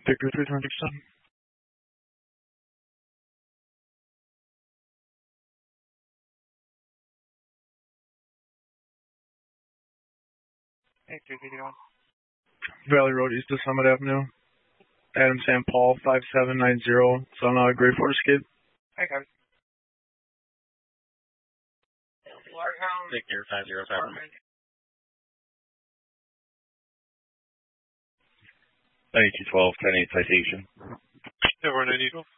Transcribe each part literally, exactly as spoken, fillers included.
Victor three twenty seven. Hey, two fifty one. Valley Road east of Summit Avenue. Adam Saint Paul five seven nine zero. It's on uh, Gray Forest Escape. Hey, copy. Victor five zero seven. ninety-two twelve, ten eight citation. Over ninety twelve.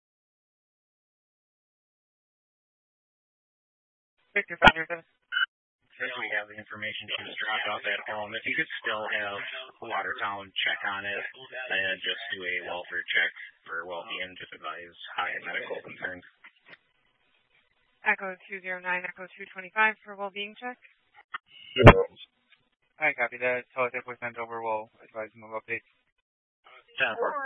Victor five zero seven. Since we have the information she was dropped off at home, if you could still have Watertown check on it and just do a welfare check for well-being, just advise high medical concerns. Echo two zero nine, Echo two twenty-five for well-being check. Hi, copy that. Tell us if we sent over, we'll advise them of updates. ten four.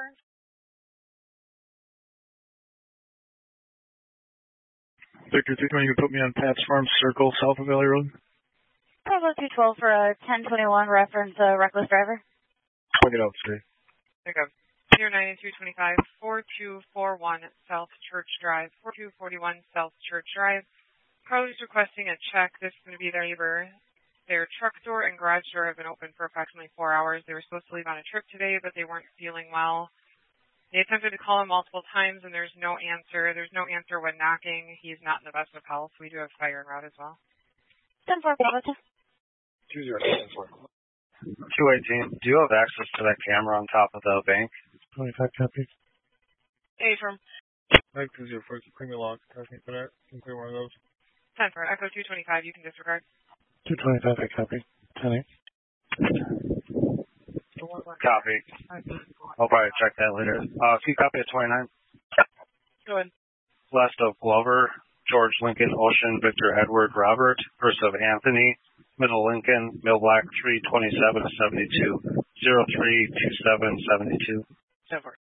Victor three twenty, you can put me on Pat's Farm Circle, south of Valley Road. Bravo two twelve for a ten twenty-one reference uh, reckless driver. Plug it out straight. Pick up zero nine two twenty-five, four two four one South Church Drive, four two four one South Church Drive. Car is requesting a check. This is going to be their neighbor. Their truck door and garage door have been open for approximately four hours. They were supposed to leave on a trip today, but they weren't feeling well. They attempted to call him multiple times, and there's no answer. There's no answer when knocking. He's not in the best of health. We do have fire en route as well. ten four, Bravo two. two zero seven four. two eighteen, do you have access to that camera on top of the bank? twenty-five copies. A from. Mike two zero four, bring me along. Can you clear one of those? ten four, Echo two twenty-five, you can disregard. two twenty-five, I copy. ten eight. Copy. I'll probably check that later. Uh, can you copy at twenty-nine? Go ahead. Last of Glover, George Lincoln, Ocean, Victor Edward, Robert. First of Anthony, Middle Lincoln, Mill Black three twenty-seven seventy-two, zero three two seven seventy-two. ten four.